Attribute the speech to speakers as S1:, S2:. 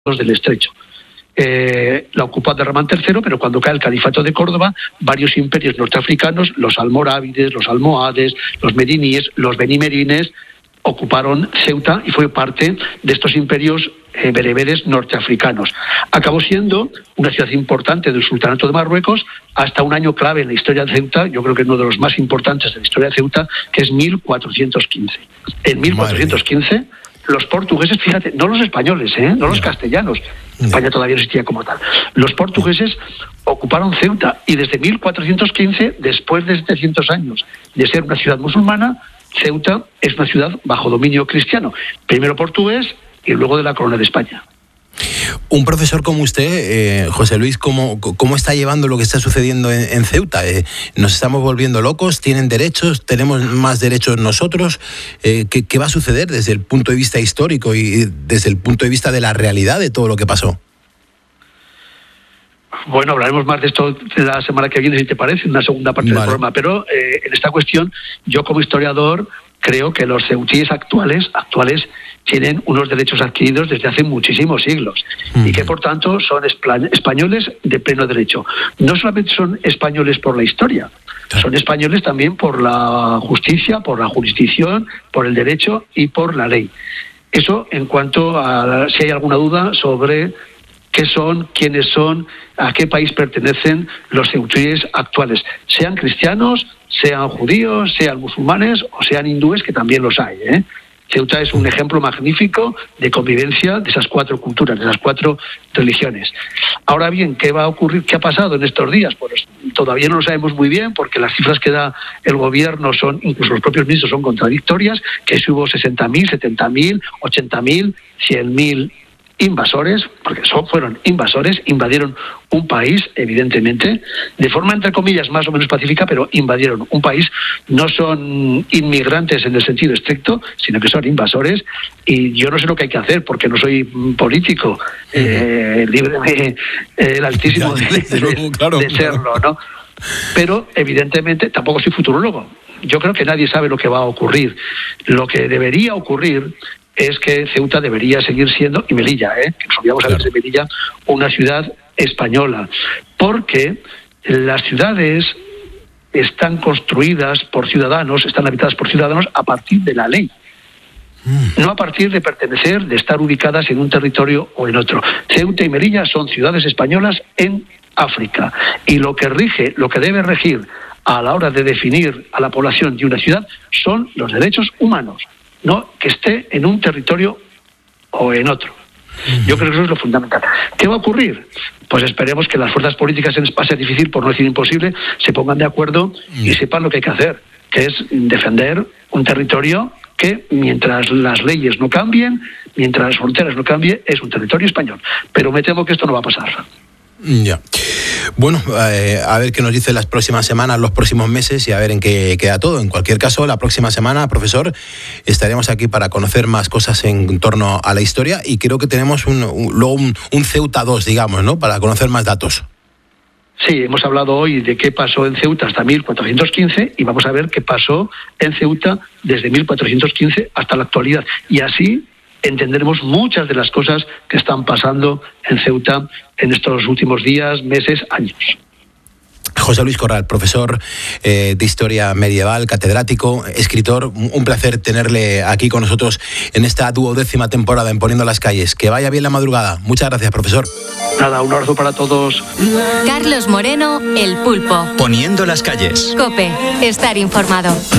S1: del estrecho. La ocupó Abderramán III, pero cuando cae el califato de Córdoba, varios imperios norteafricanos, los almorávides, los almohades, los mediníes, los benimerines, ocuparon Ceuta y fue parte de estos imperios bereberes norteafricanos. Acabó siendo una ciudad importante del sultanato de Marruecos hasta un año clave en la historia de Ceuta, yo creo que uno de los más importantes de la historia de Ceuta, que es 1415. En 1415... los portugueses, fíjate, no los españoles, no los castellanos, España todavía no existía como tal. Los portugueses ocuparon Ceuta y desde 1415, después de 700 años de ser una ciudad musulmana, Ceuta es una ciudad bajo dominio cristiano, primero portugués y luego de la Corona de España.
S2: Un profesor como usted, José Luis, ¿cómo está llevando lo que está sucediendo en Ceuta? ¿Nos estamos volviendo locos? ¿Tienen derechos? ¿Tenemos más derechos nosotros? ¿Qué va a suceder desde el punto de vista histórico y desde el punto de vista de la realidad de todo lo que pasó?
S1: Bueno, hablaremos más de esto la semana que viene, si te parece, en una segunda parte del programa. Pero en esta cuestión, yo como historiador creo que los ceutíes actuales tienen unos derechos adquiridos desde hace muchísimos siglos y que por tanto son españoles de pleno derecho. No solamente son españoles por la historia, son españoles también por la justicia, por la jurisdicción, por el derecho y por la ley. Eso en cuanto a si hay alguna duda sobre qué son, quiénes son, a qué país pertenecen los ceutíes actuales, sean cristianos, sean judíos, sean musulmanes o sean hindúes, que también los hay, Ceuta es un ejemplo magnífico de convivencia de esas cuatro culturas, de esas cuatro religiones. Ahora bien, ¿qué va a ocurrir? ¿Qué ha pasado en estos días? Pues todavía no lo sabemos muy bien, porque las cifras que da el gobierno son, incluso los propios ministros, son contradictorias, que si hubo 60.000, 70.000, 80.000, 100.000 invasores, porque fueron invasores, invadieron un país, evidentemente, de forma, entre comillas, más o menos pacífica, pero invadieron un país. No son inmigrantes en el sentido estricto, sino que son invasores, y yo no sé lo que hay que hacer, porque no soy político, líbreme el Altísimo de serlo, ¿no? Pero, evidentemente, tampoco soy futurólogo. Yo creo que nadie sabe lo que va a ocurrir. Lo que debería ocurrir es que Ceuta debería seguir siendo, y Melilla, que nos olvidamos a veces de Melilla, una ciudad española, porque las ciudades están construidas por ciudadanos, están habitadas por ciudadanos a partir de la ley, no a partir de pertenecer, de estar ubicadas en un territorio o en otro. Ceuta y Melilla son ciudades españolas en África, y lo que debe regir a la hora de definir a la población de una ciudad son los derechos humanos, no que esté en un territorio o en otro. Yo creo que eso es lo fundamental. ¿Qué va a ocurrir? Pues esperemos que las fuerzas políticas en espacio difícil, por no decir imposible, se pongan de acuerdo y sepan lo que hay que hacer, que es defender un territorio que, mientras las leyes no cambien, mientras las fronteras no cambien, es un territorio español. Pero me temo que esto no va a pasar.
S2: Ya. Bueno, a ver qué nos dice las próximas semanas, los próximos meses, y a ver en qué queda todo. En cualquier caso, la próxima semana, profesor, estaremos aquí para conocer más cosas en torno a la historia, y creo que tenemos un Ceuta 2, digamos, ¿no?, para conocer más datos.
S1: Sí, hemos hablado hoy de qué pasó en Ceuta hasta 1415 y vamos a ver qué pasó en Ceuta desde 1415 hasta la actualidad. Y así entenderemos muchas de las cosas que están pasando en Ceuta en estos últimos días, meses, años.
S2: José Luis Corral, profesor de Historia Medieval, catedrático, escritor. Un placer tenerle aquí con nosotros en esta 12ª temporada en Poniendo las Calles. Que vaya bien la madrugada. Muchas gracias, profesor.
S1: Nada, un abrazo para todos.
S3: Carlos Moreno, El Pulpo.
S4: Poniendo las Calles.
S3: COPE, estar informado.